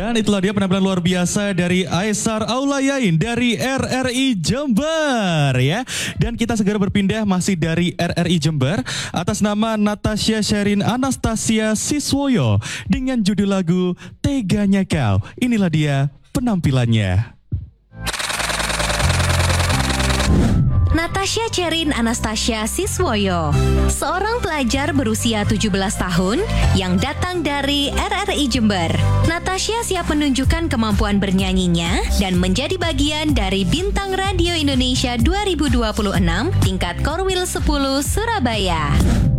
Dan itulah dia penampilan luar biasa dari Aisar Aulayain dari RRI Jember ya. Dan kita segera berpindah masih dari RRI Jember atas nama Natasha Sherin Anastasia Siswoyo dengan judul lagu Teganya Kau. Inilah dia penampilannya. Natasha Sherin Anastasia Siswoyo, seorang pelajar berusia 17 tahun yang datang dari RRI Jember. Natasha siap menunjukkan kemampuan bernyanyinya dan menjadi bagian dari Bintang Radio Indonesia 2026 tingkat Korwil 10 Surabaya.